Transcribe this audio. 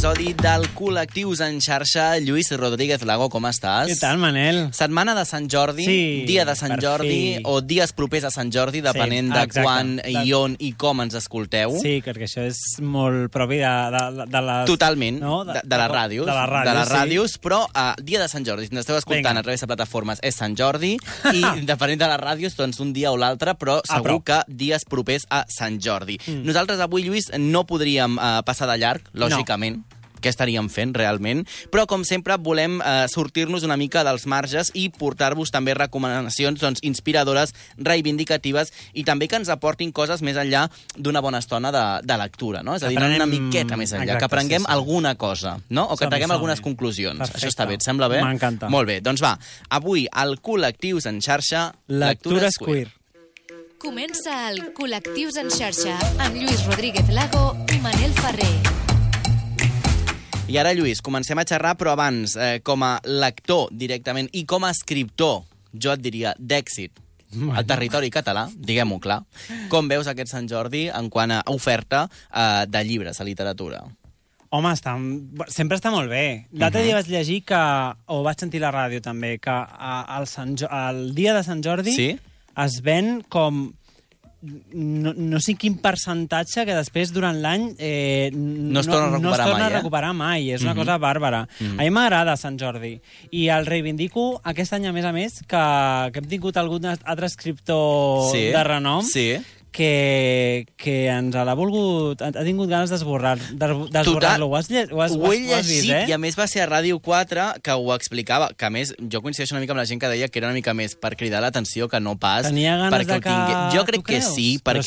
episodi del Col·lectius en xarxa. Lluís Rodríguez Lago, com estàs? Què tal, Manel? Setmana de Sant Jordi, Sí, dia de Sant per Jordi, fi. o dies propers a Sant Jordi, depenent de exacte. quan i on i com ens escolteu. Sí, perquè això és molt propi de les... Totalment, no? de les ràdios. De les ràdios, però dia de Sant Jordi, si ens esteu escoltant a través de plataformes, és Sant Jordi, i depenent de les ràdios, doncs un dia o l'altre, però segur que dies propers a Sant Jordi. Nosaltres avui, Lluís, no podríem passar de llarg, lògicament. Què estaríem fent, realment? Però, com sempre, volem sortir-nos una mica dels marges i portar-vos també recomanacions inspiradores, reivindicatives, i també que ens aportin coses més enllà d'una bona estona de lectura, no? És a dir, una miqueta més enllà, que aprenguem alguna cosa, no? O que traguem algunes conclusions. Perfecte. Això està bé, et sembla bé? M'encanta. Molt bé, doncs va, avui al Col·lectius en xarxa, Lectures queer. Comença el Col·lectius en xarxa amb Lluís Rodríguez Lago i Manel Ferrer. I ara, Lluís, comencem a xerrar, però abans, com a lector directament i com a escriptor, jo et diria, d'èxit al territori català, diguem-ho clar, com veus aquest Sant Jordi en quant a oferta de llibres, a literatura? Home, sempre està molt bé. L'altre dia vaig llegir o vaig sentir a la ràdio també, que el dia de Sant Jordi es ven com... No sé quin percentatge que després, durant l'any, no es torna a recuperar mai. És una cosa bàrbara. A mi m'agrada Sant Jordi. I el reivindico aquest any, a més, que hem tingut algun altre escriptor de renom que ens l'ha volgut... Ha tingut ganes d'esborrar-lo. Ho has vist, i a més va ser a Ràdio 4 que ho explicava, que a més jo coincideixo una mica amb la gent que deia que era una mica més per cridar l'atenció que no pas tenia ganes perquè de que... Jo crec que sí, perquè